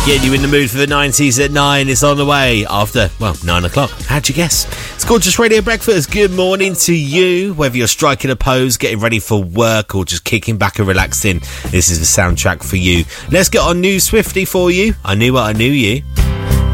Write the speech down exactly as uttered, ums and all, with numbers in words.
Getting you in the mood for the nineties at nine. It's on the way after, well, nine o'clock. How'd you guess? It's Gorgeous Radio Breakfast. Good morning to you. Whether you're striking a pose, getting ready for work, or just kicking back and relaxing, this is the soundtrack for you. Let's get on New Swifty for you. I knew what I knew you.